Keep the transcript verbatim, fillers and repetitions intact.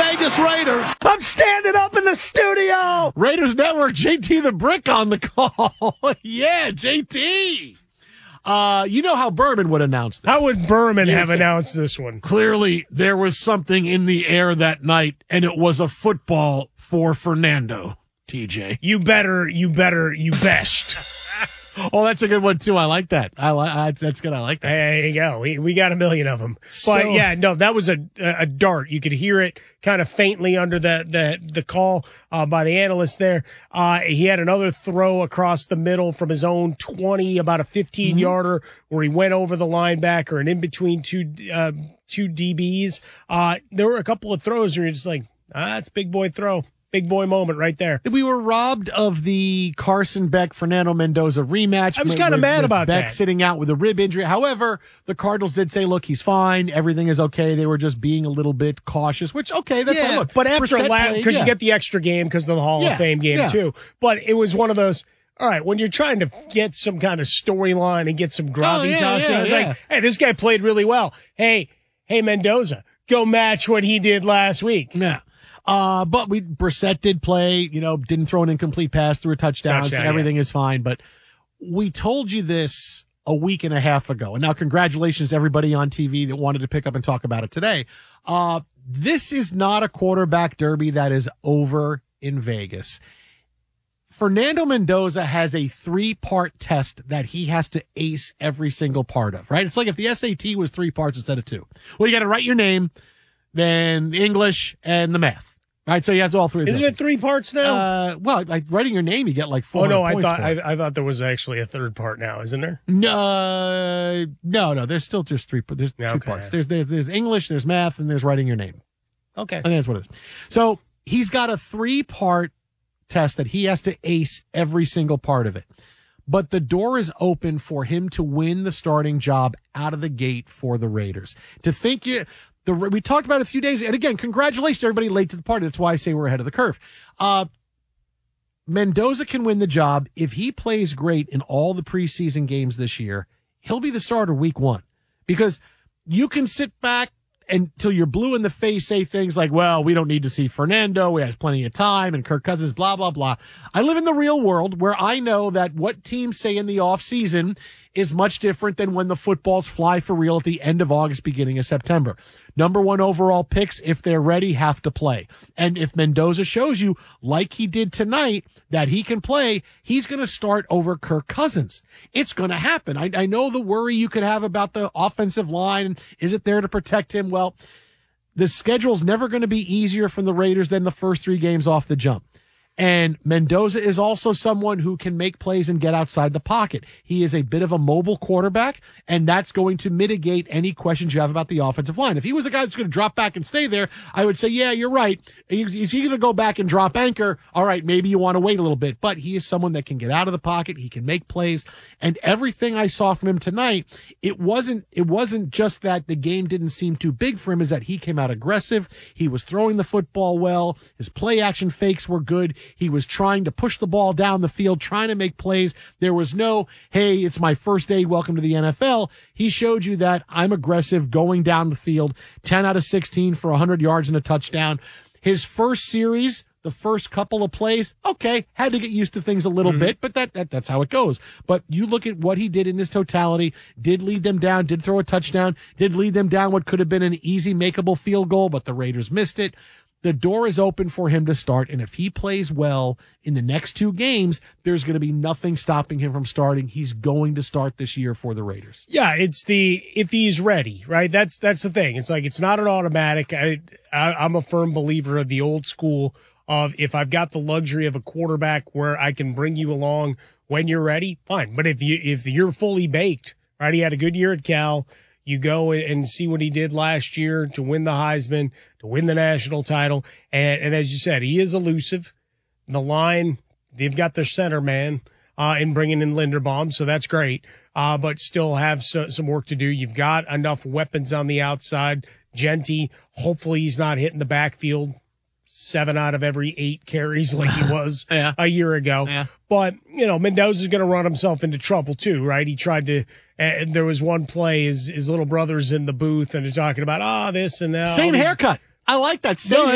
Vegas Raiders. I'm standing up in the studio. Raiders Network, J T the Brick on the call. Yeah, J T. Uh, you know how Berman would announce this. How would Berman Yes, have sir. announced this one? Clearly, there was something in the air that night, and it was a football for Fernando, T J. You better, you better, you best. Oh, that's a good one, too. I like that. I like That's good. I like that. There you go. We we got a million of them. But So- yeah, no, that was a a dart. You could hear it kind of faintly under the the the call uh, by the analyst there. Uh, he had another throw across the middle from his own twenty, about a fifteen Mm-hmm. yarder, where he went over the linebacker and in between two uh, two D Bs. Uh, there were a couple of throws where you're just like, ah, that's a big boy throw. Big boy moment right there. We were robbed of the Carson Beck Fernando Mendoza rematch. I was with- kinda with- mad with about Beck that. sitting out with a rib injury. However, the Cardinals did say, "Look, he's fine. Everything is okay." They were just being a little bit cautious, which okay, that's fine. Look, but after Brissett last, played, because yeah. you get the extra game because of the Hall Yeah, of Fame game yeah. too. But it was one of those. All right, when you're trying to get some kind of storyline and get some Oh, gravitas, yeah, going, yeah, it's yeah. like, hey, this guy played really well. Hey, hey, Mendoza, go match what he did last week. Yeah. Uh, but we Brissett did play, you know, didn't throw an incomplete pass, threw a touchdown, Touchdown, so everything is fine. But we told you this a week and a half ago. And now congratulations to everybody on T V that wanted to pick up and talk about it today. Uh, this is not a quarterback derby that is over in Vegas. Fernando Mendoza has a three-part test that he has to ace every single part of, right? It's like if the S A T was three parts instead of two. Well, you got to write your name, then English, and the math. All right, so you have to do all three of Isn't those. it three parts now? Uh, well, like writing your name, you get like four oh no, hundred I points thought for I, it. I thought there was actually a third part now, isn't there? No, no, no. There's still just three. There's Yeah, two okay. parts. There's, there's there's English, there's math, and there's writing your name. Okay. I think that's what it is. So he's got a three part test that he has to ace every single part of it. But the door is open for him to win the starting job out of the gate for the Raiders. To think you, the we talked about it a few days, and again, congratulations to everybody late to the party. That's why I say we're ahead of the curve. Uh, Mendoza can win the job if he plays great in all the preseason games this year. He'll be the starter week one because you can sit back until you're blue in the face, say things like, well, we don't need to see Fernando. We have plenty of time and Kirk Cousins, blah, blah, blah. I live in the real world where I know that what teams say in the off season is much different than when the footballs fly for real at the end of August, beginning of September. Number one overall picks, if they're ready, have to play. And if Mendoza shows you, like he did tonight, that he can play, he's going to start over Kirk Cousins. It's going to happen. I, I know the worry you could have about the offensive line. Is it there to protect him? Well, the schedule's never going to be easier from the Raiders than the first three games off the jump. And Mendoza is also someone who can make plays and get outside the pocket. He is a bit of a mobile quarterback, and that's going to mitigate any questions you have about the offensive line. If he was a guy that's going to drop back and stay there, I would say, yeah, you're right. Is he going to go back and drop anchor? All right, maybe you want to wait a little bit. But he is someone that can get out of the pocket. He can make plays. And everything I saw from him tonight, it wasn't, it wasn't just that the game didn't seem too big for him, is that he came out aggressive. He was throwing the football well. His play action fakes were good. He was trying to push the ball down the field, trying to make plays. There was no, hey, it's my first day, welcome to the N F L. He showed you that I'm aggressive going down the field, ten out of sixteen for one hundred yards and a touchdown. His first series, the first couple of plays, okay, had to get used to things a little mm-hmm. bit, but that, that that's how it goes. But you look at what he did in his totality, did lead them down, did throw a touchdown, did lead them down what could have been an easy makeable field goal, but the Raiders missed it. The door is open for him to start, and if he plays well in the next two games, there's going to be nothing stopping him from starting. He's going to start this year for the Raiders. Yeah, it's the if he's ready, right? That's that's the thing. It's like it's not an automatic. I, I I'm a firm believer of the old school of if I've got the luxury of a quarterback where I can bring you along when you're ready, fine. But if you if you're fully baked, right? He had a good year at Cal. You go and see what he did last year to win the Heisman, to win the national title. And, and as you said, he is elusive. The line, they've got their center man uh, in bringing in Linderbaum, so that's great. Uh, but still have so, some work to do. You've got enough weapons on the outside. Genty, hopefully he's not hitting the backfield seven out of every eight carries like he was yeah. a year ago. Yeah. But, you know, Mendoza's going to run himself into trouble too, right? He tried to, and there was one play, his, his little brother's in the booth and they're talking about, ah, oh, this and that. Same haircut. I like that. Same No,